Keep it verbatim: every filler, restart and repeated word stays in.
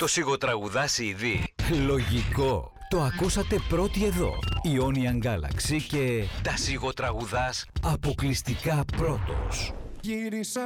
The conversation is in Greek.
Το σιγοτραγουδάς ήδη? Λογικό. Το ακούσατε πρώτοι εδώ. Ionian Galaxy και τα σιγοτραγουδάς αποκλειστικά πρώτος. Γύρισα